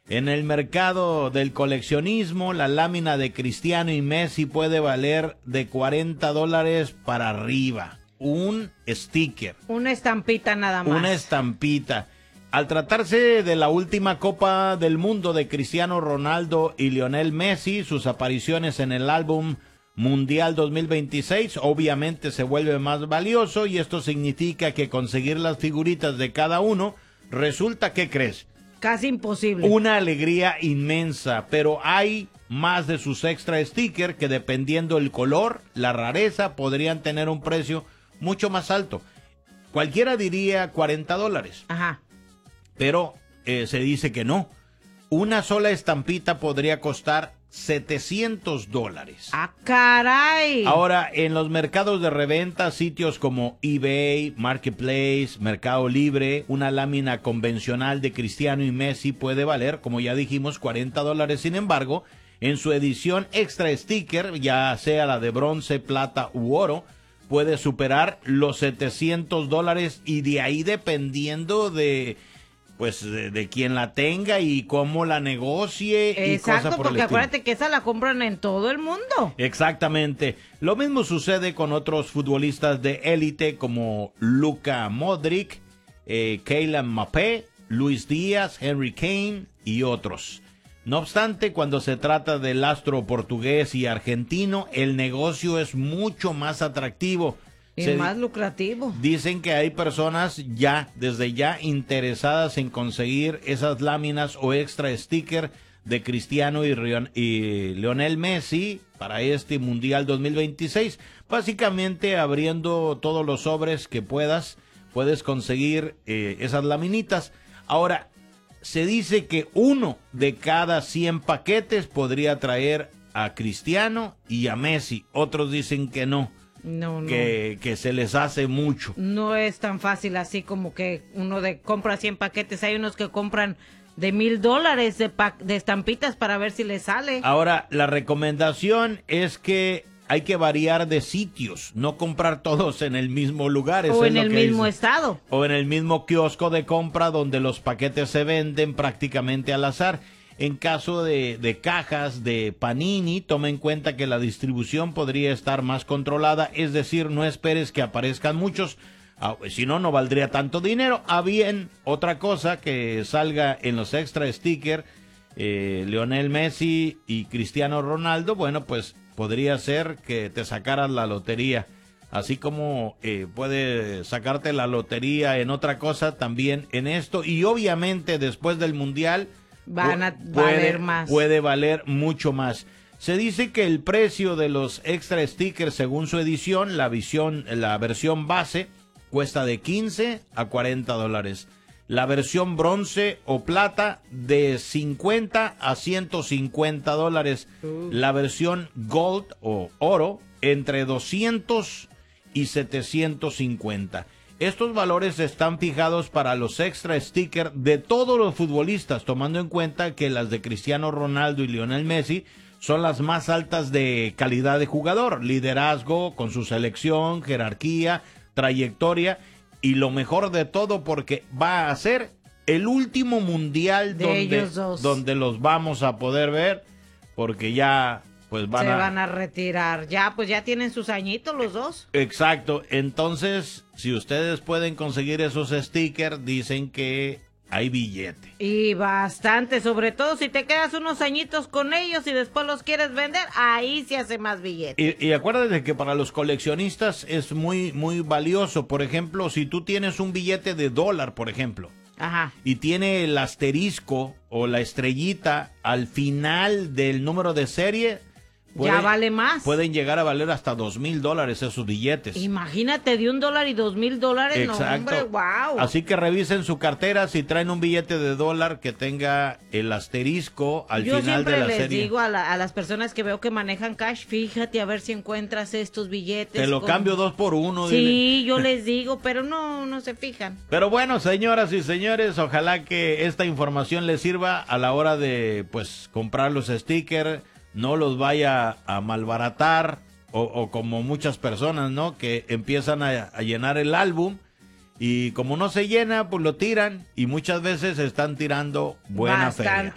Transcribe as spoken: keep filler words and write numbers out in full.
En el mercado del coleccionismo, la lámina de Cristiano y Messi puede valer de cuarenta dólares para arriba. Un sticker. Una estampita nada más. Una estampita. Al tratarse de la última Copa del Mundo de Cristiano Ronaldo y Lionel Messi, sus apariciones en el álbum Mundial dos mil veintiséis obviamente se vuelve más valioso, y esto significa que conseguir las figuritas de cada uno resulta, ¿qué crees? Casi imposible. Una alegría inmensa, pero hay más de sus extra stickers que, dependiendo el color, la rareza, podrían tener un precio mucho más alto. Cualquiera diría cuarenta dólares. Ajá. Pero eh, se dice que no. Una sola estampita podría costar setecientos dólares. ¡Ah, caray! Ahora, en los mercados de reventa, sitios como eBay, Marketplace, Mercado Libre, una lámina convencional de Cristiano y Messi puede valer, como ya dijimos, cuarenta dólares. Sin embargo, en su edición extra sticker, ya sea la de bronce, plata u oro, puede superar los setecientos dólares, y de ahí, dependiendo de... pues de, de quien la tenga y cómo la negocie. Exacto, y cosas por porque el acuérdate que esa la compran en todo el mundo. Exactamente. Lo mismo sucede con otros futbolistas de élite como Luka Modric, eh, Kylian Mbappé, Luis Díaz, Henry Kane y otros. No obstante, cuando se trata del astro portugués y argentino, el negocio es mucho más atractivo. Y Se más lucrativo. Dicen que hay personas ya, desde ya, interesadas en conseguir esas láminas o extra sticker de Cristiano y, Rion, y Lionel Messi para este Mundial dos mil veintiséis. Básicamente, abriendo todos los sobres que puedas, puedes conseguir eh, esas laminitas. Ahora, se dice que uno de cada cien paquetes podría traer a Cristiano y a Messi. Otros dicen que no. No, no. Que, que se les hace mucho. No es tan fácil así como que uno de compra cien paquetes. Hay unos que compran de mil dólares de, pa de estampitas para ver si les sale. Ahora, la recomendación es que hay que variar de sitios, no comprar todos en el mismo lugar. O eso en es el lo que mismo dice. estado. O en el mismo kiosco de compra donde los paquetes se venden prácticamente al azar. En caso de, de cajas de Panini, toma en cuenta que la distribución podría estar más controlada, es decir, no esperes que aparezcan muchos, ah, si no, no valdría tanto dinero. Ah, bien, otra cosa que salga en los extra stickers, eh, Lionel Messi y Cristiano Ronaldo, bueno, pues podría ser que te sacaras la lotería. Así como eh, puede sacarte la lotería en otra cosa, también en esto. Y obviamente después del Mundial van a puede, valer más. Puede valer mucho más. Se dice que el precio de los extra stickers, según su edición, la, visión, la versión base, cuesta de quince a cuarenta dólares. La versión bronce o plata, de cincuenta a ciento cincuenta dólares. Uh. La versión gold o oro, entre doscientos y setecientos cincuenta. Estos valores están fijados para los extra stickers de todos los futbolistas, tomando en cuenta que las de Cristiano Ronaldo y Lionel Messi son las más altas de calidad de jugador, liderazgo con su selección, jerarquía, trayectoria, y lo mejor de todo, porque va a ser el último mundial de donde, ellos dos. donde los vamos a poder ver, porque ya... pues van se a... van a retirar. Ya, pues ya tienen sus añitos los dos. Exacto. Entonces, si ustedes pueden conseguir esos stickers, dicen que hay billete. Y bastante, sobre todo si te quedas unos añitos con ellos y después los quieres vender, ahí se hace más billete. Y, y acuérdate que para los coleccionistas es muy, muy valioso. Por ejemplo, si tú tienes un billete de dólar, por ejemplo, ajá, y tiene el asterisco o la estrellita al final del número de serie, Pueden, ya vale más. Pueden llegar a valer hasta dos mil dólares esos billetes. Imagínate, de un dólar y dos mil dólares. Exacto. No, hombre, wow. Así que revisen su cartera si traen un billete de dólar que tenga el asterisco al Yo final de la serie. Yo siempre les serie. digo a, la, a las personas que veo que manejan cash, fíjate a ver si encuentras estos billetes. Te lo con... cambio dos por uno. Sí, dile. yo les digo, pero no, no se fijan. Pero bueno, señoras y señores, ojalá que esta información les sirva a la hora de, pues, comprar los stickers. No los vaya a malbaratar o, o como muchas personas, ¿no? Que empiezan a, a llenar el álbum y como no se llena, pues lo tiran y muchas veces están tirando buena Bastante. feria.